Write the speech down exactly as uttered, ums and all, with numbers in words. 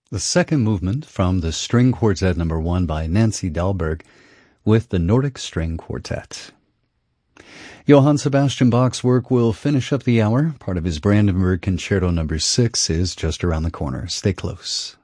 The second movement from the String Quartet Number One by Nancy Dahlberg with the Nordic String Quartet. Johann Sebastian Bach's work will finish up the hour. Part of his Brandenburg Concerto Number Six is just around the corner. Stay close.